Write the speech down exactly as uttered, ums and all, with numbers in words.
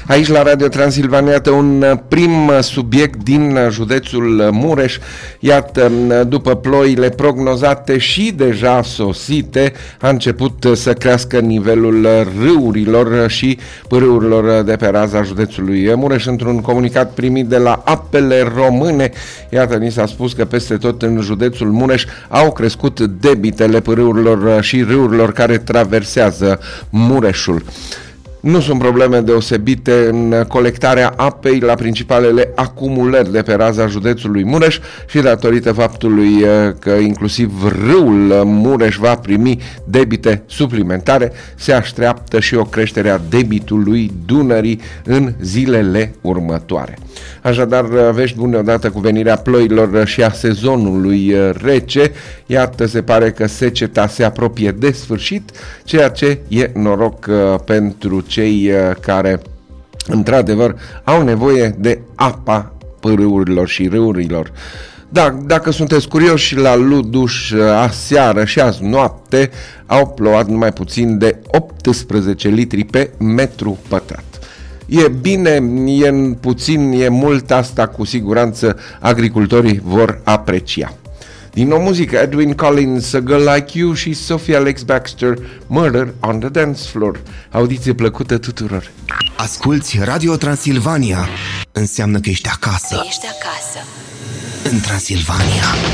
Aici la Radio Transilvania, iată un prim subiect din județul Mureș. Iată, după ploile prognozate și deja sosite, a început să crească nivelul râurilor și pârâurilor de pe raza județului Mureș. Într-un comunicat primit de la Apele Române, iată, ni s-a spus că peste tot în județul Mureș au crescut debitele pârâurilor și râurilor care traversează Mureșul. Nu sunt probleme deosebite în colectarea apei la principalele acumulări de pe raza județului Mureș și datorită faptului că inclusiv râul Mureș va primi debite suplimentare, se așteaptă și o creștere a debitului Dunării în zilele următoare. Așadar, vești bune odată cu venirea ploilor și a sezonului rece. Iată, se pare că seceta se apropie de sfârșit, ceea ce e noroc pentru cei care, într-adevăr, au nevoie de apa pârâurilor și râurilor. Da, dacă sunteți curioși, la Luduș aseară și azi noapte au plouat numai puțin de optsprezece litri pe metru pătrat. E bine, e puțin, e mult, asta cu siguranță agricultorii vor aprecia. Din nou muzică, Edwin Collins, A Girl Like You și Sophie Alex Baxter, Murder on the Dance Floor. Audiție plăcută tuturor! Asculți Radio Transilvania, înseamnă că ești acasă. Ești acasă. În Transilvania.